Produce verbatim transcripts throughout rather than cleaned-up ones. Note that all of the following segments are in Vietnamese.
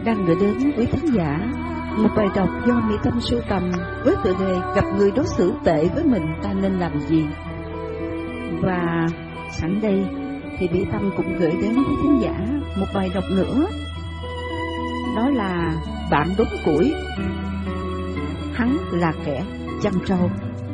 đang gửi đến quý khán giả một bài đọc do Mỹ Tâm sưu tầm với tựa đề Gặp người đối xử tệ với mình ta nên làm gì. Và sẵn đây thì Mỹ Tâm cũng gửi đến quý khán giả một bài đọc nữa, đó là Bạn đốn củi, hắn là kẻ chăn trâu.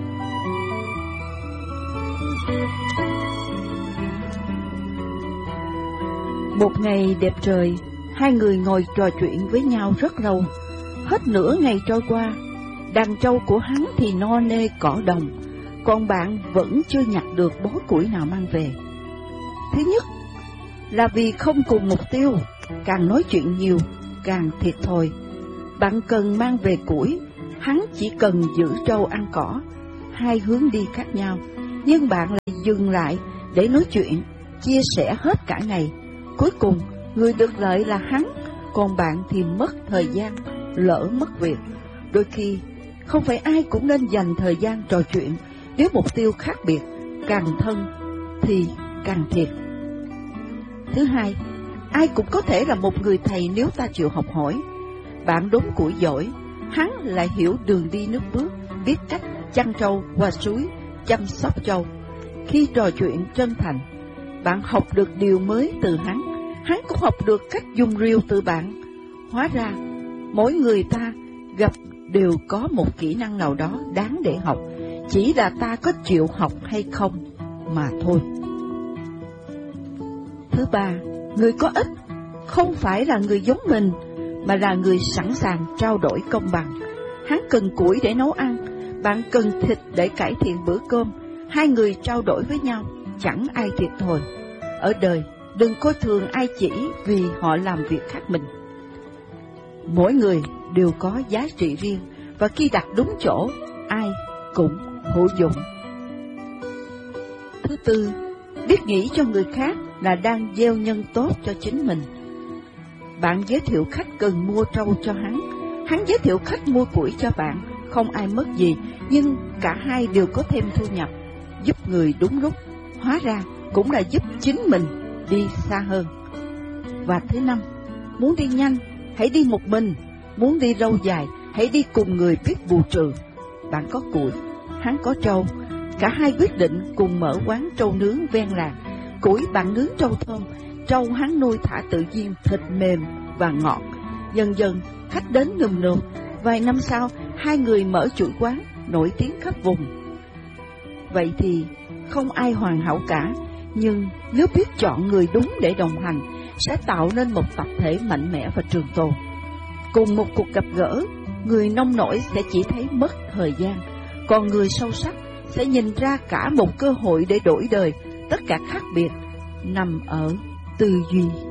Một ngày đẹp trời, hai người ngồi trò chuyện với nhau rất lâu. Hết nửa ngày trôi qua, đàn trâu của hắn thì no nê cỏ đồng, còn bạn vẫn chưa nhặt được bó củi nào mang về. Thứ nhất là vì không cùng mục tiêu, càng nói chuyện nhiều càng thiệt thòi. Bạn cần mang về củi, hắn chỉ cần giữ trâu ăn cỏ, hai hướng đi khác nhau. Nhưng bạn lại dừng lại để nói chuyện, chia sẻ hết cả ngày. Cuối cùng, người được lợi là hắn, còn bạn thì mất thời gian, lỡ mất việc. Đôi khi, không phải ai cũng nên dành thời gian trò chuyện, nếu mục tiêu khác biệt, càng thân thì càng thiệt. Thứ hai, ai cũng có thể là một người thầy nếu ta chịu học hỏi. Bạn đốn củi giỏi, hắn lại hiểu đường đi nước bước, biết cách chăn trâu qua suối, chăm sóc trâu. Khi trò chuyện chân thành, bạn học được điều mới từ hắn, hắn cũng học được cách dùng rìu từ bạn. Hóa ra, mỗi người ta gặp đều có một kỹ năng nào đó đáng để học, chỉ là ta có chịu học hay không mà thôi. Thứ ba, người có ích không phải là người giống mình, mà là người sẵn sàng trao đổi công bằng. Hắn cần củi để nấu ăn, bạn cần thịt để cải thiện bữa cơm. Hai người trao đổi với nhau, chẳng ai thiệt thòi. Ở đời, đừng coi thường ai chỉ vì họ làm việc khác mình. Mỗi người đều có giá trị riêng, và khi đặt đúng chỗ, ai cũng hữu dụng. Thứ tư, biết nghĩ cho người khác là đang gieo nhân tốt cho chính mình. Bạn giới thiệu khách cần mua trâu cho hắn, hắn giới thiệu khách mua củi cho bạn, không ai mất gì, nhưng cả hai đều có thêm thu nhập. Giúp người đúng lúc, hóa ra cũng là giúp chính mình đi xa hơn. Và thứ năm, muốn đi nhanh, hãy đi một mình, muốn đi lâu dài, hãy đi cùng người biết bù trừ. Bạn có củi, hắn có trâu, cả hai quyết định cùng mở quán trâu nướng ven làng. Củi bạn nướng trâu thơm, trâu hắn nuôi thả tự nhiên, thịt mềm và ngọt. Dần dần khách đến nườm nượp, vài năm sau hai người mở chuỗi quán nổi tiếng khắp vùng. Vậy thì không ai hoàn hảo cả, nhưng nếu biết chọn người đúng để đồng hành, sẽ tạo nên một tập thể mạnh mẽ và trường tồn. Cùng một cuộc gặp gỡ, người nông nổi sẽ chỉ thấy mất thời gian, còn người sâu sắc sẽ nhìn ra cả một cơ hội để đổi đời. Tất cả khác biệt nằm ở tư duy.